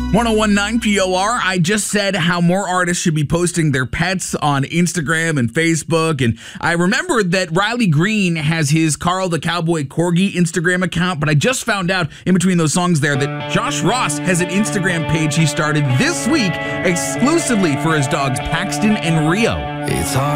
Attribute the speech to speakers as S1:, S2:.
S1: 1019 POR. I just said how more artists should be posting their pets on Instagram and Facebook. And I remembered that Riley Green has his Carl the Cowboy Corgi Instagram account. But I just found out in between those songs there that Josh Ross has an Instagram page he started this week exclusively for his dogs Paxton and Rio.
S2: It's hard.